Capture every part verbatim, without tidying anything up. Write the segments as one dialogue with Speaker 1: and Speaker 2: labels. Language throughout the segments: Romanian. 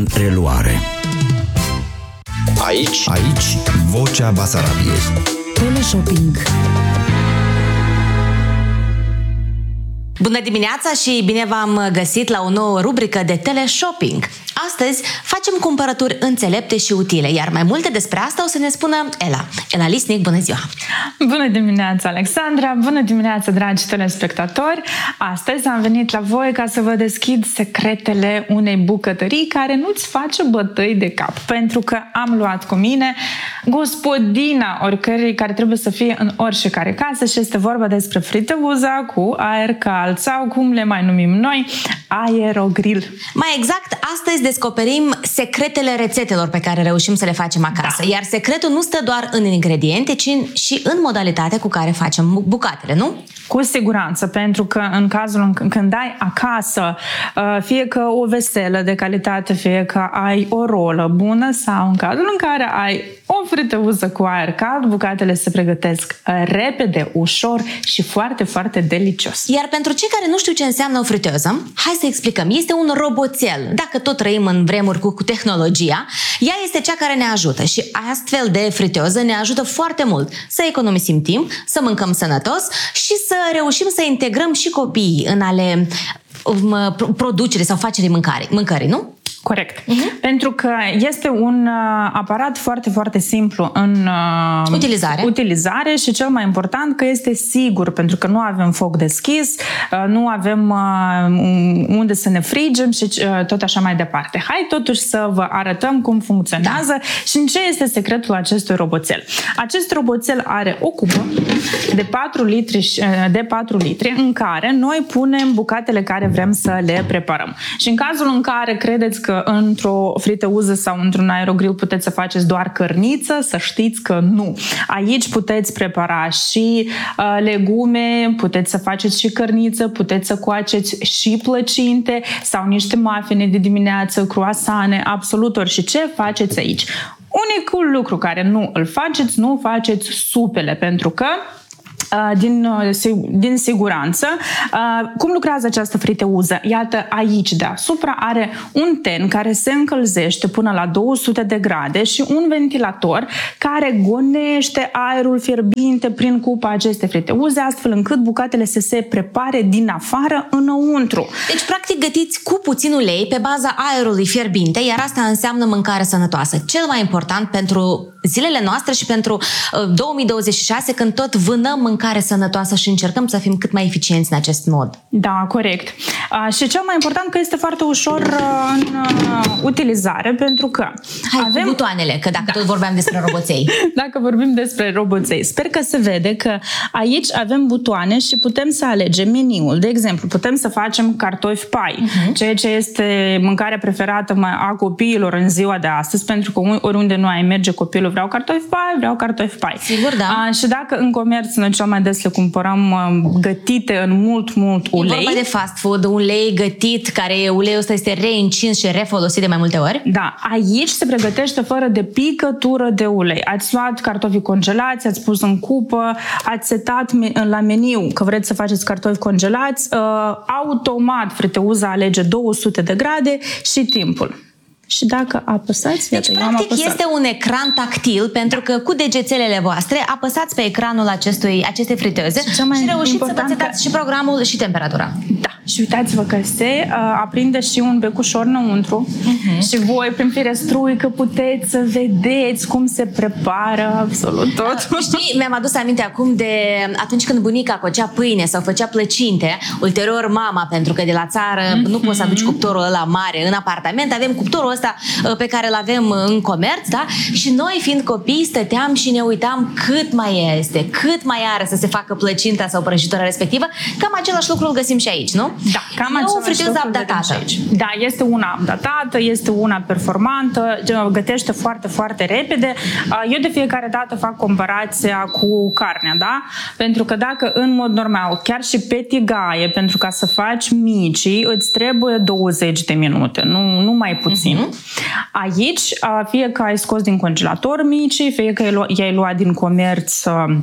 Speaker 1: în reluare.
Speaker 2: Aici,
Speaker 1: aici, Vocea Basarabiei.
Speaker 3: Teleshopping.
Speaker 4: Bună dimineața și bine v-am găsit la o nouă rubrică de teleshopping. Astăzi facem cumpărături înțelepte și utile, iar mai multe despre asta o să ne spună Ela. Ela Lisnic, bună ziua!
Speaker 5: Bună dimineața, Alexandra! Bună dimineața, dragi telespectatori! Astăzi am venit la voi ca să vă deschid secretele unei bucătării care nu-ți face bătăi de cap, pentru că am luat cu mine gospodina oricărei care trebuie să fie în orice care casă și este vorba despre friteuza cu aer cald sau, cum le mai numim noi, aerogrill.
Speaker 4: Mai exact, astăzi descoperim secretele rețetelor pe care reușim să le facem acasă. Da. Iar secretul nu stă doar în ingrediente, ci și în modalitatea cu care facem bucatele, nu?
Speaker 5: Cu siguranță, pentru că în cazul când ai acasă, fie că o veselă de calitate, fie că ai o rolă bună sau în cazul în care ai o friteuză cu aer cald, bucatele se pregătesc repede, ușor și foarte, foarte delicios.
Speaker 4: Iar pentru cei care nu știu ce înseamnă o friteuză, hai să explicăm. Este un roboțel. Dacă tot trăim în vremuri cu, cu tehnologia, ea este cea care ne ajută și astfel de friteuză ne ajută foarte mult să economisim timp, să mâncăm sănătos și să reușim să integrăm și copiii în ale um, producerii sau facerii mâncare, mâncării, nu?
Speaker 5: Corect. Uh-huh. Pentru că este un uh, aparat foarte, foarte simplu în uh,
Speaker 4: utilizare.
Speaker 5: utilizare și cel mai important că este sigur, pentru că nu avem foc deschis, uh, nu avem uh, unde să ne frigem și uh, tot așa mai departe. Hai totuși să vă arătăm cum funcționează, da, și în ce este secretul acestui roboțel. Acest roboțel are o cupă de patru litri, de patru litri în care noi punem bucatele care vrem să le preparăm. Și în cazul în care credeți că într-o friteuză sau într-un aerogrill puteți să faceți doar cărniță, să știți că nu. Aici puteți prepara și uh, legume, puteți să faceți și cărniță, puteți să coaceți și plăcinte sau niște muffine de dimineață, croissane, absolut orice faceți aici. Unicul lucru care nu îl faceți, nu faceți supele, pentru că Din, din siguranță. Cum lucrează această friteuză? Iată, aici deasupra are un ten care se încălzește până la două sute de grade și un ventilator care gonește aerul fierbinte prin cupa acestei friteuze, astfel încât bucatele să se prepare din afară înăuntru.
Speaker 4: Deci, practic, gătiți cu puțin ulei pe baza aerului fierbinte, iar asta înseamnă mâncare sănătoasă. Cel mai important pentru zilele noastre și pentru două mii douăzeci și șase, când tot vânăm mâncare sănătoasă și încercăm să fim cât mai eficienți în acest mod.
Speaker 5: Da, corect. Uh, și cel mai important că este foarte ușor uh, în uh, utilizare, pentru că
Speaker 4: Hai,
Speaker 5: avem
Speaker 4: butoanele, că dacă da. tot vorbeam despre roboței.
Speaker 5: Dacă vorbim despre roboței, sper că se vede că aici avem butoane și putem să alegem meniul. De exemplu, putem să facem cartofi pai, uh-huh. ceea ce este mâncarea preferată a copiilor în ziua de astăzi, pentru că oriunde nu ai merge copilul, vreau cartofi pai, vreau cartofi pai.
Speaker 4: Sigur, da.
Speaker 5: Uh, și dacă în comerț noi cel mai des le cumpărăm uh, gătite în mult, mult ulei.
Speaker 4: E vorba de fast food, ulei gătit, care uleiul ăsta este reîncins și refolosit de mai multe ori.
Speaker 5: Da, aici se pregătește fără de picătură de ulei. Ați luat cartofi congelați, ați pus în cupă, ați setat la meniu că vreți să faceți cartofi congelați, uh, automat friteuza alege două sute de grade și timpul. Și dacă apăsați,
Speaker 4: deci,
Speaker 5: iată,
Speaker 4: practic,
Speaker 5: apăsat.
Speaker 4: este un ecran tactil, pentru că cu degețelele voastre apăsați pe ecranul acestui, acestei friteuze și, și reușiți să vă setați și programul și temperatura.
Speaker 5: Da. Și uitați-vă că se uh, aprinde și un becușor înăuntru uh-huh. și voi, prin firestruică, puteți să vedeți cum se prepară absolut tot.
Speaker 4: Uh, știi, mi-am adus aminte acum de atunci când bunica făcea pâine sau făcea plăcinte, ulterior mama, pentru că de la țară uh-huh. nu poți să aduci cuptorul ăla mare în apartament, avem cuptorul ăsta pe care îl avem în comerț, da? Și noi, fiind copii, stăteam și ne uitam cât mai este, cât mai are să se facă plăcinta sau prăjitura respectivă. Cam același lucru îl găsim și aici, nu?
Speaker 5: Da, cam
Speaker 4: e o friteză updatată.
Speaker 5: Da, este una updatată, este una performantă, gătește foarte, foarte repede. Eu de fiecare dată fac comparația cu carnea, da? Pentru că dacă în mod normal, chiar și pe tigaie, pentru ca să faci micii, îți trebuie douăzeci de minute, nu, nu mai puțin. Uh-huh. Aici, fie că ai scos din congelator micii, fie că i-ai luat din comerț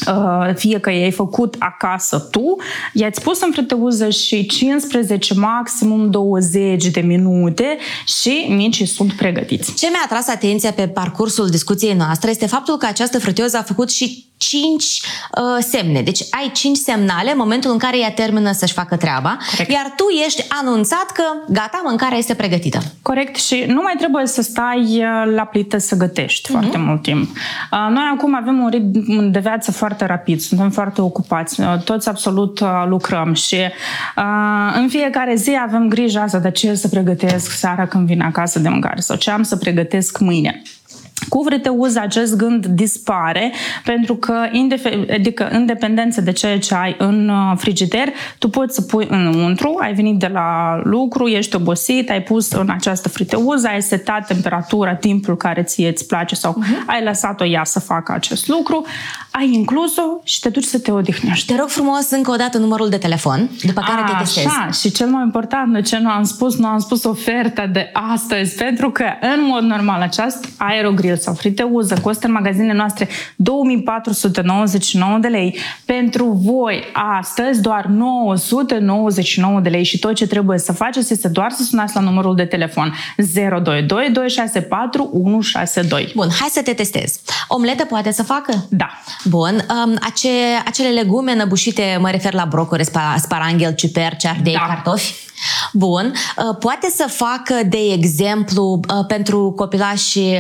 Speaker 5: fie că i-ai făcut acasă tu, i-ați pus în friteuză și cincisprezece, maximum douăzeci de minute și micii sunt pregătiți.
Speaker 4: Ce mi-a atras atenția pe parcursul discuției noastre este faptul că această friteuză a făcut și cinci uh, semne. Deci ai cinci semnale în momentul în care ea termină să-și facă treaba. Corect. Iar tu ești anunțat că gata, mâncarea este pregătită.
Speaker 5: Corect, și nu mai trebuie să stai la plită să gătești uh-huh. foarte mult timp. Uh, noi acum avem un ritm de viață foarte rapid, suntem foarte ocupați, uh, toți absolut uh, lucrăm și uh, în fiecare zi avem grijă asta de ce să pregătesc seara când vin acasă de mâncare sau ce am să pregătesc mâine. Cu friteuză acest gând dispare pentru că, adică, în dependență de ceea ce ai în frigider, tu poți să pui înăuntru, ai venit de la lucru, ești obosit, ai pus în această friteuză, ai setat temperatura, timpul care ție îți place sau uh-huh. ai lăsat-o ea să facă acest lucru, ai inclus-o și te duci să te odihnești.
Speaker 4: Te rog frumos încă o dată numărul de telefon, după care
Speaker 5: A,
Speaker 4: te testezi.
Speaker 5: Așa, și cel mai important, de ce nu am spus, nu am spus oferta de astăzi, pentru că, în mod normal, această aerogrill sau friteuză costă în magazinele noastre două mii patru sute nouăzeci și nouă de lei. Pentru voi, astăzi, doar nouă sute nouăzeci și nouă de lei și tot ce trebuie să faceți este doar să sunați la numărul de telefon zero doi doi doi șase patru unu șase doi.
Speaker 4: Bun, hai să te testez. Omletă poate să facă?
Speaker 5: Da.
Speaker 4: Bun, um, ace, acele legume năbușite, mă refer la brocoli, sparanghel, ciuperci, ardei, da. cartofi? Bun. Poate să facă, de exemplu, pentru copilași,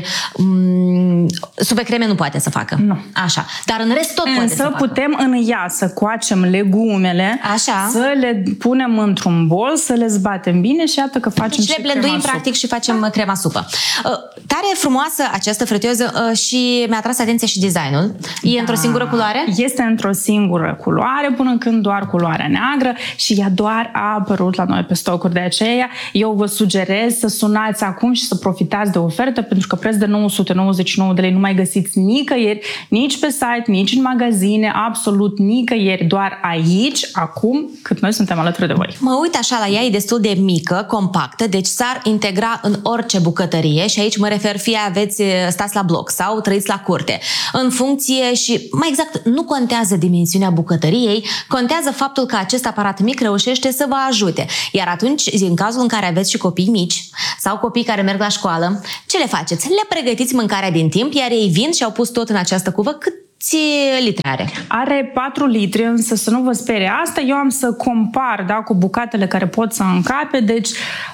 Speaker 4: supe creme nu poate să facă.
Speaker 5: Nu.
Speaker 4: Așa. Dar în rest tot
Speaker 5: Însă
Speaker 4: poate să facă.
Speaker 5: putem în ea să coacem legumele,
Speaker 4: Așa.
Speaker 5: să le punem într-un bol, să le zbatem bine și iată că facem
Speaker 4: deci
Speaker 5: și
Speaker 4: le blenduim practic și facem da. crema supă. Tare frumoasă această friteuză și mi-a atras atenția și designul. E da. într-o singură culoare?
Speaker 5: Este într-o singură culoare, până când doar culoarea neagră și ea doar a apărut la noi pe stocuri. De aceea eu vă sugerez să sunați acum și să profitați de ofertă, pentru că preț de nouă sute nouăzeci și nouă de lei nu mai găsiți nicăieri, nici pe site, nici în magazine, absolut nicăieri, doar aici, acum, cât noi suntem alături de voi.
Speaker 4: Mă uit așa la ea, e destul de mică, compactă, deci s-ar integra în orice bucătărie și aici mă refer fie aveți, stați la bloc sau trăiți la curte. În funcție și, mai exact, nu contează dimensiunea bucătăriei, contează faptul că acest aparat mic reușește să vă ajute. Iar atunci, în cazul în care aveți și copii mici sau copii care merg la școală, ce le faceți? Le pregătiți mâncarea din timp, iar ei vin și au pus tot în această cuvă. Câți litri are?
Speaker 5: Are patru litri, însă să nu vă sperie asta, eu am să compar, da, cu bucatele care pot să încape, deci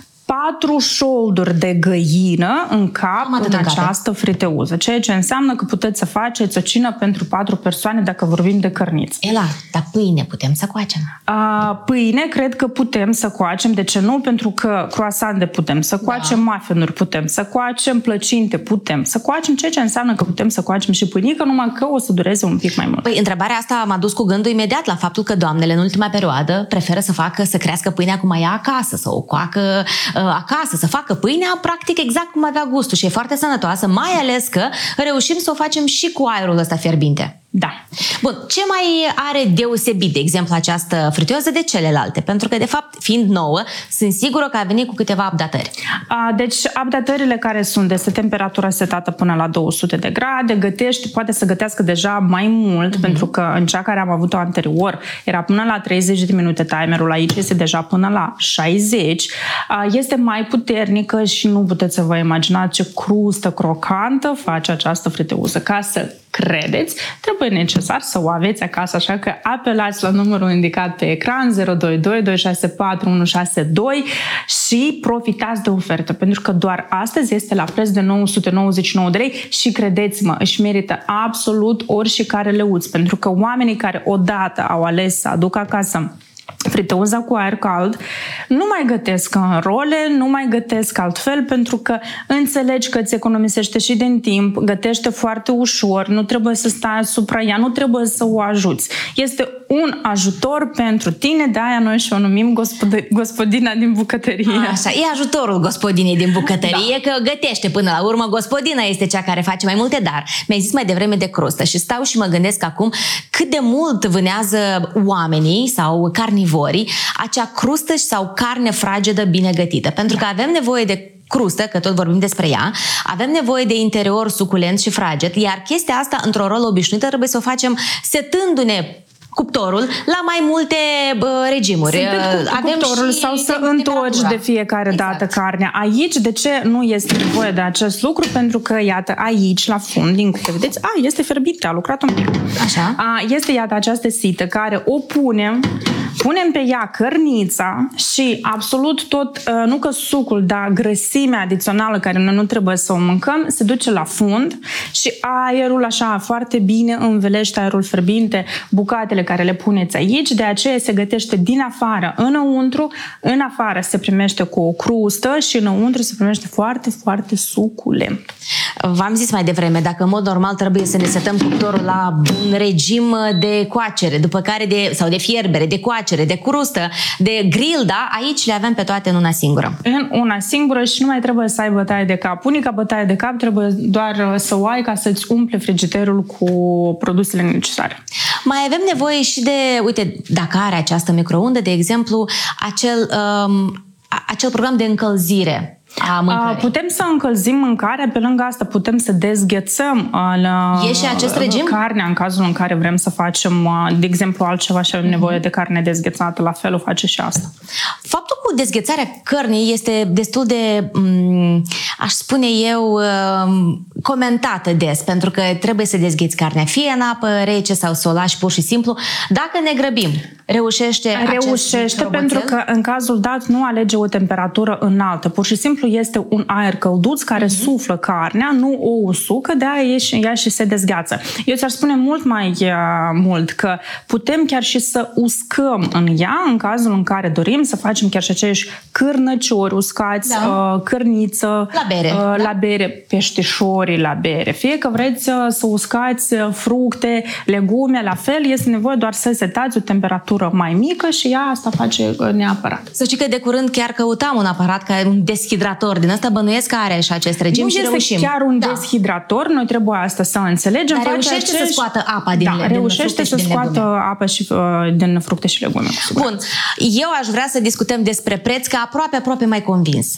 Speaker 5: patru șolduri de găină în cap în această friteuză, ceea ce înseamnă că puteți să faceți o cină pentru patru persoane dacă vorbim de cărniți.
Speaker 4: Ela, dar pâine putem să coacem?
Speaker 5: A, pâine cred că putem să coacem, de ce nu? Pentru că croissante putem să coacem, da. muffinuri putem să coacem, plăcinte putem să coacem, ceea ce înseamnă că putem să coacem și pâinică, numai că o să dureze un pic mai mult.
Speaker 4: Păi, întrebarea asta m-a dus cu gândul imediat la faptul că doamnele în ultima perioadă preferă să facă, să crească pâinea cum mai ea acasă, să o coacă acasă, să facă pâinea practic exact cum avea gustul și e foarte sănătoasă, mai ales că reușim să o facem și cu aerul ăsta fierbinte.
Speaker 5: Da.
Speaker 4: Bun, ce mai are deosebit, de exemplu, această friteuză de celelalte? Pentru că, de fapt, fiind nouă, sunt sigură că a venit cu câteva updatări.
Speaker 5: A, deci, updatările care sunt de temperatura setată până la două sute de grade, gătești, poate să gătească deja mai mult, mm-hmm. pentru că în cea care am avut-o anterior era până la treizeci de minute timerul, aici este deja până la șaizeci. A, este mai puternică și nu puteți să vă imaginați ce crustă crocantă face această friteuză. Ca să credeți, trebuie necesar să o aveți acasă, așa că apelați la numărul indicat pe ecran zero doi doi doi șase patru unu șase doi și profitați de ofertă, pentru că doar astăzi este la preț de nouă sute nouăzeci și nouă de lei și credeți-mă, își merită absolut oricare leuț, pentru că oamenii care odată au ales să aducă acasă friteuza cu aer cald, nu mai gătesc în role, nu mai gătesc altfel, pentru că înțelegi că îți economisește și din timp, gătește foarte ușor, nu trebuie să stai asupra ea, nu trebuie să o ajuți. Este un ajutor pentru tine, de-aia noi și o numim gospod- gospodina din bucătărie.
Speaker 4: Așa, e ajutorul gospodinei din bucătărie, da. Că gătește până la urmă, gospodina este cea care face mai multe, dar mi-ai zis mai devreme de crustă și stau și mă gândesc acum cât de mult vânează oamenii sau carnivorii acea crustă sau carne fragedă bine gătită, pentru că avem nevoie de crustă, că tot vorbim despre ea, avem nevoie de interior suculent și fraged, iar chestia asta, într-o rolă obișnuită, trebuie să o facem setându-ne cuptorul la mai multe bă, regimuri.
Speaker 5: Avem cuptorul sau să întorci de fiecare exact. dată carnea. Aici, de ce nu este nevoie de acest lucru? Pentru că, iată, aici, la fund, din câte vedeți, a, este fierbinte, a lucrat un pic.
Speaker 4: Așa.
Speaker 5: A, este, iată, această sită care o punem, punem pe ea cărnița și absolut tot, nu că sucul, dar grăsimea adițională care noi nu trebuie să o mâncăm, se duce la fund și aerul așa foarte bine învelește aerul fierbinte, bucatele care le puneți aici, de aceea se gătește din afară înăuntru, în afară se primește cu o crustă și înăuntru se primește foarte, foarte suculent.
Speaker 4: V-am zis mai devreme, dacă în mod normal trebuie să ne setăm cuptorul la un regim de coacere, după care de, sau de fierbere, de coacere, de crustă, de grill, da? Aici le avem pe toate în una singură.
Speaker 5: În una singură și nu mai trebuie să ai bătaie de cap. Unica bătaie de cap trebuie doar să o ai ca să-ți umple frigiderul cu produsele necesare.
Speaker 4: Mai avem nevoie și de, uite, dacă are această microundă, de exemplu, acel, um, acel program de încălzire a mâncării.
Speaker 5: Putem să încălzim mâncarea, pe lângă asta putem să dezghețăm la
Speaker 4: e și acest regim?
Speaker 5: Carnea în cazul în care vrem să facem, de exemplu, altceva și avem nevoie de carne dezghețată, la fel o face și asta.
Speaker 4: Faptul cu dezghețarea cărnii este destul de, aș spune eu, comentată des, pentru că trebuie să dezgheți carnea fie în apă rece sau să o lași pur și simplu. Dacă ne grăbim, reușește
Speaker 5: Reușește pentru că în cazul dat nu alege o temperatură înaltă. Pur și simplu este un aer călduț care uh-huh. suflă carnea, nu o usucă, de-aia ea și se dezgheață. Eu ți-ar spune mult mai uh, mult că putem chiar și să uscăm în ea în cazul în care dorim să facem chiar și acești cârnăciori uscați, da. uh, cârniță,
Speaker 4: la bere,
Speaker 5: uh,
Speaker 4: da?
Speaker 5: la bere, peștișori la bere. Fie că vreți uh, să uscați uh, fructe, legume, la fel, este nevoie doar să setați o temperatură mai mică și ea asta face uh, neapărat.
Speaker 4: Să știi că de curând chiar căutam un aparat ca un deshidrator din ăsta, bănuiesc că are și acest regim
Speaker 5: nu
Speaker 4: și
Speaker 5: este
Speaker 4: reușim.
Speaker 5: chiar un
Speaker 4: da.
Speaker 5: deshidrator, noi trebuie asta să înțelegem.
Speaker 4: Dar reușește
Speaker 5: acești...
Speaker 4: să scoată apa din,
Speaker 5: da,
Speaker 4: din
Speaker 5: reușește să scoată
Speaker 4: legume.
Speaker 5: apa și, uh, din fructe și legume.
Speaker 4: Bun, eu aș vrea să discutăm despre preț, că aproape, aproape mai convins.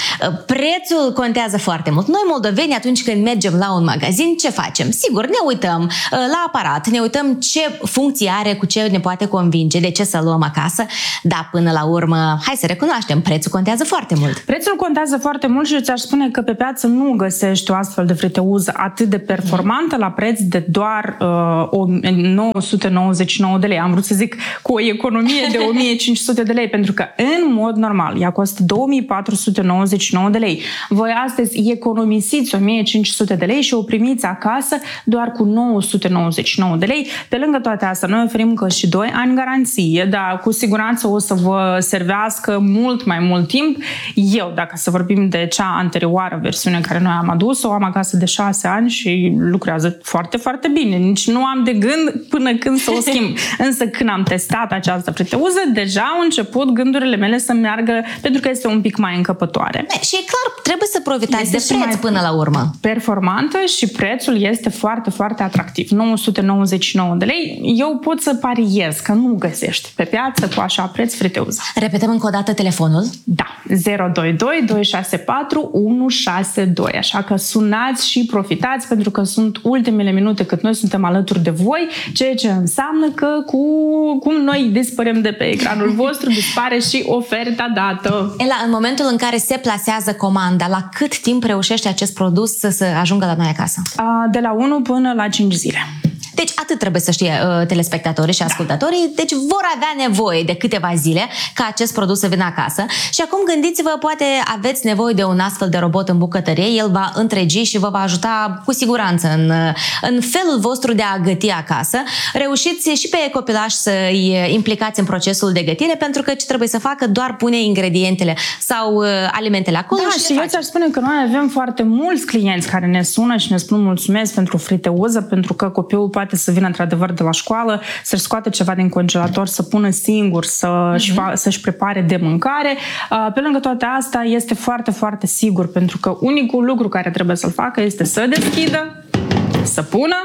Speaker 4: Prețul contează foarte mult. Noi, moldoveni, atunci când mergem la un magazin, ce facem? Sigur, ne uităm la aparat, ne uităm ce funcție are, cu ce ne poate convinge, de ce să luăm acasă, dar până la urmă, hai să recunoaștem, prețul contează foarte mult.
Speaker 5: Prețul contează foarte mult și ți-aș spune că pe piață nu găsești o astfel de friteuză atât de performantă la preț de doar uh, nouă sute nouăzeci și nouă de lei. Am vrut să zic cu o economie de o mie cinci sute de lei, pentru că în mod normal ea costă două mii patru sute nouăzeci și nouă de lei. Voi astăzi economisiți o mie cinci sute de lei și o primiți acasă doar cu nouă sute nouăzeci și nouă de lei. Pe lângă toate astea, noi oferim încă și doi ani garanție, dar cu siguranță o să vă servească mult mai mult timp. Eu, dacă să vorbim de cea anterioară versiune care noi am adus, o am acasă de șase ani și lucrează foarte, foarte bine. Nici nu am de gând până când să o schimb. Însă când am testat această friteuză, deja au început gândurile mele să meargă, pentru că este un pic mai încăpătoare.
Speaker 4: Și e clar, trebuie să profitați
Speaker 5: este
Speaker 4: de preț până la urmă.
Speaker 5: Performantă și prețul este foarte, foarte atractiv. nouă sute nouăzeci și nouă de lei. Eu pot să pariez că nu găsești pe piață cu așa preț friteuză.
Speaker 4: Repetăm încă o dată telefonul?
Speaker 5: Da. zero doi doi doi șase patru unu șase doi. Așa că sunați și profitați, pentru că sunt ultimele minute cât noi suntem alături de voi, ceea ce înseamnă că cu cum noi dispărem de pe ecranul vostru, dispare și oferta dată.
Speaker 4: Ela, în momentul în care se plasează comanda, la cât timp reușește acest produs să, să ajungă la noi acasă?
Speaker 5: De la unu până la cinci zile.
Speaker 4: Deci atât trebuie să știe uh, telespectatorii și ascultătorii, deci vor avea nevoie de câteva zile ca acest produs să vină acasă. Și acum gândiți-vă, poate aveți nevoie de un astfel de robot în bucătărie, el va întregi și vă va ajuta cu siguranță în, în felul vostru de a găti acasă. Reușiți și pe copilaș să-i implicați în procesul de gătire, pentru că ce trebuie să facă, doar pune ingredientele sau uh, alimentele acolo.
Speaker 5: Da, și, și eu ți-aș spune că noi avem foarte mulți clienți care ne sună și ne spun mulțumesc pentru friteuză, pentru că copilul poate să vină într-adevăr de la școală, să-și scoată ceva din congelator, să pună singur, să-și, uh-huh. să-și prepare de mâncare. Pe lângă toate astea, este foarte, foarte sigur, pentru că unicul lucru care trebuie să-l facă este să deschidă, să pună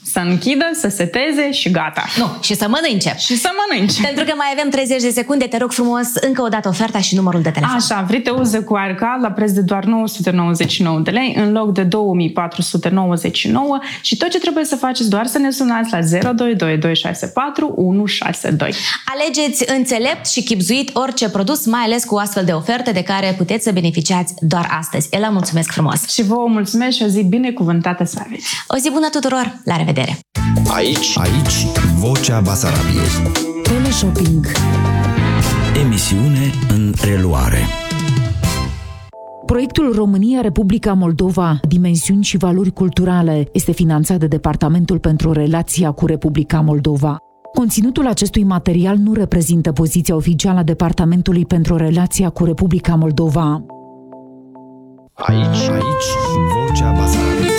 Speaker 5: să închidă, să seteze și gata.
Speaker 4: Nu, și să mănânce.
Speaker 5: Și să mănânci.
Speaker 4: Pentru că mai avem treizeci de secunde, te rog frumos, încă o dată oferta și numărul de telefon.
Speaker 5: Așa, friteuze cu arcal la preț de doar nouă sute nouăzeci și nouă de lei în loc de două mii patru sute nouăzeci și nouă și tot ce trebuie să faceți doar să ne sunați la zero doi doi doi șase patru unu șase doi.
Speaker 4: Alegeți înțelept și chibzuit orice produs, mai ales cu astfel de oferte de care puteți să beneficiați doar astăzi. Ela, mulțumesc frumos!
Speaker 5: Și vouă mulțumesc și o zi binecuvântată să aveți!
Speaker 4: O zi bună tuturor! La revedere!
Speaker 1: Aici, aici, Vocea Basarabiei.
Speaker 2: Teleshopping.
Speaker 1: Emisiune în reluare.
Speaker 2: Proiectul România-Republica Moldova, dimensiuni și valori culturale, este finanțat de Departamentul pentru Relația cu Republica Moldova. Conținutul acestui material nu reprezintă poziția oficială a Departamentului pentru Relația cu Republica Moldova.
Speaker 1: Aici, aici, Vocea Basarabiei.